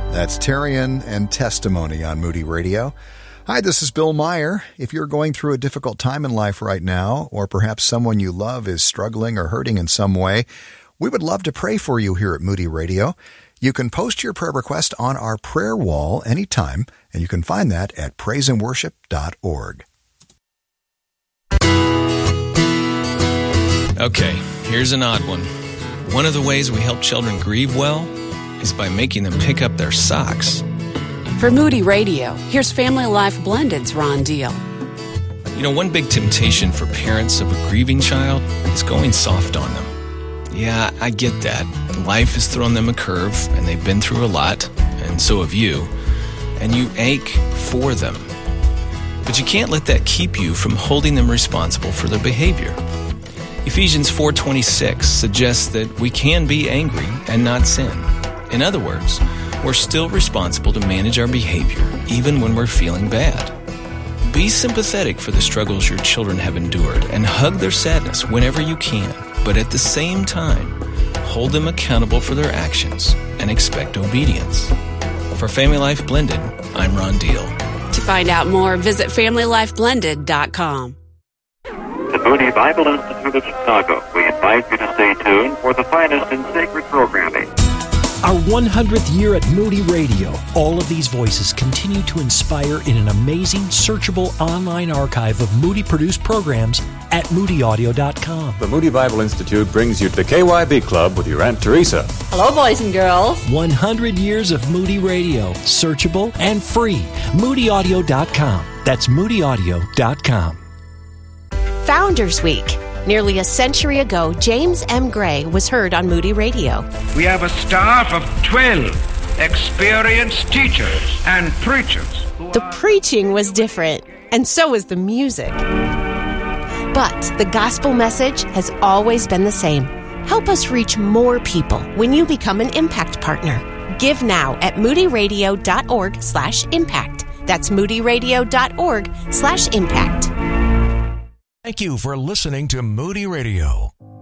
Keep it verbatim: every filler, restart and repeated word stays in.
That's Tarian and Testimony on Moody Radio. Hi, this is Bill Meyer. If you're going through a difficult time in life right now, or perhaps someone you love is struggling or hurting in some way, we would love to pray for you here at Moody Radio. You can post your prayer request on our prayer wall anytime, and you can find that at praise and worship dot org. Okay, here's an odd one. One of the ways we help children grieve well is by making them pick up their socks. For Moody Radio, here's Family Life Blended's Ron Deal. You know, one big temptation for parents of a grieving child is going soft on them. Yeah, I get that. Life has thrown them a curve, and they've been through a lot, and so have you. And you ache for them. But you can't let that keep you from holding them responsible for their behavior. Ephesians four twenty-six suggests that we can be angry and not sin. In other words, we're still responsible to manage our behavior, even when we're feeling bad. Be sympathetic for the struggles your children have endured and hug their sadness whenever you can, but at the same time, hold them accountable for their actions and expect obedience. For Family Life Blended, I'm Ron Deal. To find out more, visit family life blended dot com. The Moody Bible Institute of Chicago. We invite you to stay tuned for the finest in sacred programming. Our one hundredth year at Moody Radio, all of these voices continue to inspire in an amazing, searchable online archive of Moody-produced programs at moody audio dot com. The Moody Bible Institute brings you to the K Y B Club with your Aunt Teresa. Hello, boys and girls. one hundred years of Moody Radio, searchable and free. moody audio dot com. That's moody audio dot com. Founders Week. Nearly a century ago, James M. Gray was heard on Moody Radio. We have a staff of twelve experienced teachers and preachers. The preaching was different, and so was the music. But the gospel message has always been the same. Help us reach more people when you become an Impact Partner. Give now at moody radio dot org slash impact. That's moody radio dot org slash impact. Thank you for listening to Moody Radio.